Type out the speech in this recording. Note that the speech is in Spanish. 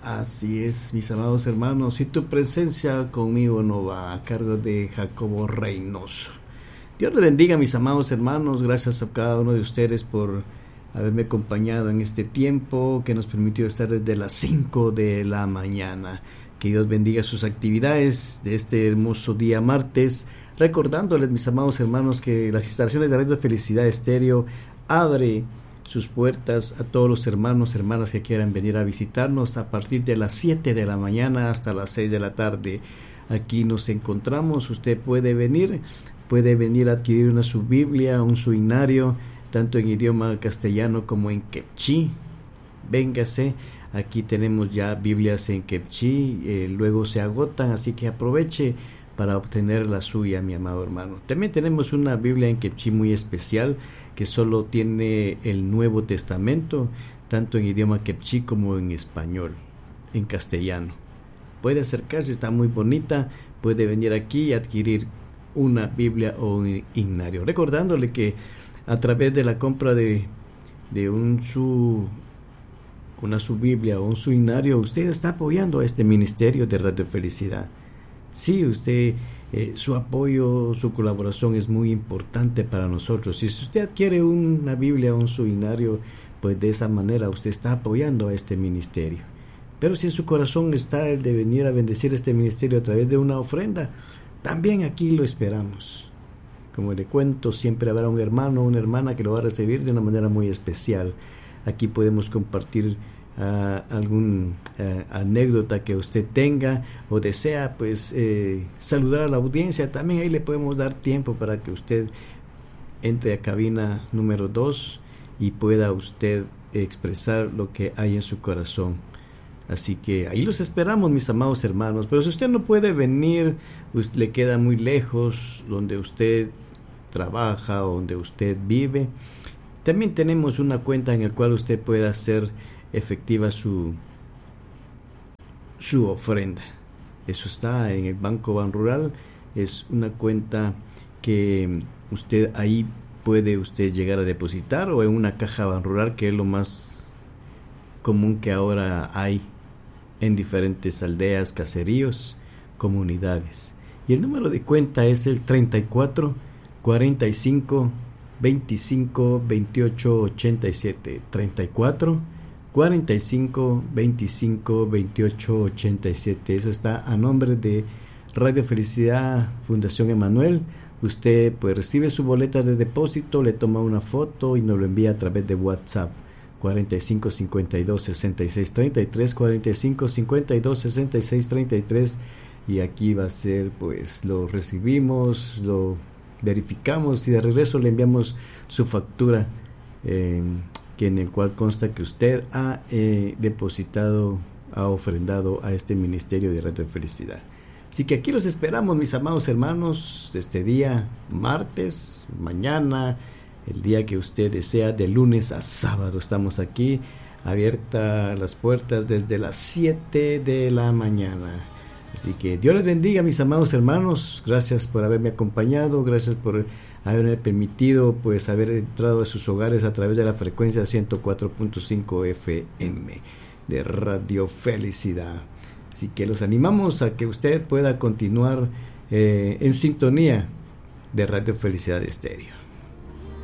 Así es, mis amados hermanos, y tu presencia conmigo no va, a cargo de Jacobo Reynoso. Dios les bendiga, mis amados hermanos. Gracias a cada uno de ustedes por haberme acompañado en este tiempo que nos permitió estar desde las 5 de la mañana. Que Dios bendiga sus actividades de este hermoso día martes, recordándoles, mis amados hermanos, que las instalaciones de Radio Felicidad Estéreo abre sus puertas a todos los hermanos, hermanas que quieran venir a visitarnos a partir de las 7 de la mañana hasta las 6 de la tarde. Aquí nos encontramos. Usted puede venir a adquirir su Biblia, un suinario, tanto en idioma castellano como en quechí. Véngase, aquí tenemos ya Biblias en quechí, luego se agotan, así que aproveche para obtener la suya, mi amado hermano. También tenemos una Biblia en quechí muy especial, que solo tiene el Nuevo Testamento, tanto en idioma quechí como en español, en castellano. Puede acercarse, está muy bonita, puede venir aquí y adquirir una Biblia o un himnario. Recordándole que a través de la compra de una su Biblia o un su himnario, usted está apoyando a este ministerio de Radio Felicidad. Sí, usted, su apoyo, su colaboración es muy importante para nosotros. Si usted adquiere una Biblia o un su himnario, pues de esa manera usted está apoyando a este ministerio. Pero si en su corazón está el de venir a bendecir este ministerio a través de una ofrenda, también aquí lo esperamos. Como le cuento, siempre habrá un hermano o una hermana que lo va a recibir de una manera muy especial. Aquí podemos compartir alguna anécdota que usted tenga o desea, pues saludar a la audiencia. También ahí le podemos dar tiempo para que usted entre a cabina número 2 y pueda usted expresar lo que hay en su corazón. Así que ahí los esperamos, mis amados hermanos. Pero si usted no puede venir, le queda muy lejos donde usted trabaja o donde usted vive, también tenemos una cuenta en la cual usted puede hacer efectiva su ofrenda. Eso está en el Banco Banrural. Es una cuenta que ahí puede usted llegar a depositar, o en una caja Banrural, que es lo más común que ahora hay en diferentes aldeas, caseríos, comunidades. Y el número de cuenta es el 34 45 25 28 87, 34 45 25 28 87. Eso está a nombre de Radio Felicidad Fundación Emanuel. Usted pues recibe su boleta de depósito, le toma una foto y nos lo envía a través de WhatsApp 45 52 66 33, 45 52 66 33, y aquí va a ser, pues lo recibimos, lo verificamos y de regreso le enviamos su factura, que en el cual consta que usted ha depositado, ha ofrendado a este ministerio de Radio Felicidad. Así que aquí los esperamos, mis amados hermanos, este día martes, mañana, el día que usted desea, de lunes a sábado estamos aquí, abiertas las puertas desde las 7 de la mañana. Así que Dios les bendiga, mis amados hermanos. Gracias por haberme acompañado, gracias por haberme permitido pues haber entrado a sus hogares a través de la frecuencia 104.5 FM de Radio Felicidad. Así que los animamos a que usted pueda continuar en sintonía de Radio Felicidad Estéreo.